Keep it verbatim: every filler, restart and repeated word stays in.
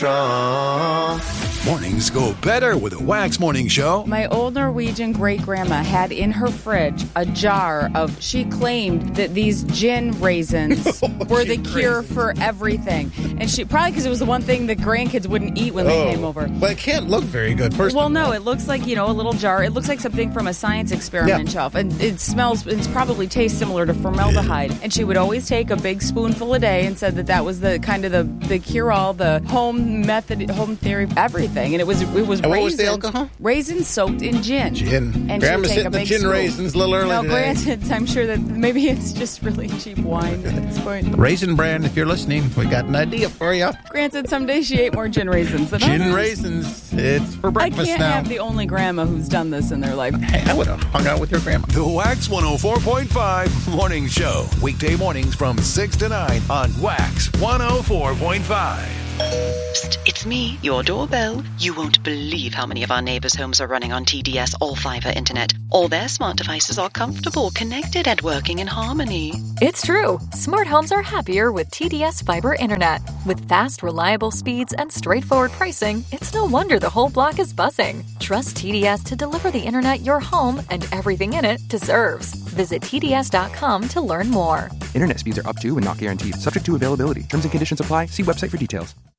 Mornings go better with a Wax Morning Show. My old Norwegian great-grandma had in her fridge a jar of, she claimed that these gin raisins were the cure raisins. for everything. And she, probably because it was the one thing the grandkids wouldn't eat when they oh, came over. But it can't look very good. First well, no, it looks like, you know, a little jar. It looks like something from a science experiment yeah. shelf. And it smells, it probably tastes similar to formaldehyde. And she would always take a big spoonful a day and said that that was the kind of the, the cure-all, the home method, home theory, everything. And it was, it was and raisins. What was the alcohol? Raisins soaked in gin. Gin. And Grandma's take hitting a the big gin spoon. raisins a little early Now, today. granted, I'm sure that maybe it's just really cheap wine at this point. Raisin Brand, if you're listening, we got an idea for you. Granted, someday she ate more gin raisins than Gin others. raisins. It's for breakfast I can't now. have the only grandma who's done this in their life. Hey, I would have hung out with your grandma. The Wax one oh four point five Morning Show. Weekday mornings from six to nine on Wax one oh four point five. Psst, it's me, your doorbell. You won't believe how many of our neighbors' homes are running on T D S all-fiber internet. All their smart devices are comfortable, connected, and working in harmony. It's true. Smart homes are happier with T D S fiber internet. With fast, reliable speeds and straightforward pricing, it's no wonder the whole block is buzzing. Trust T D S to deliver the internet your home and everything in it deserves. Visit T D S dot com to learn more. Internet speeds are up to and not guaranteed. Subject to availability. Terms and conditions apply. See website for details.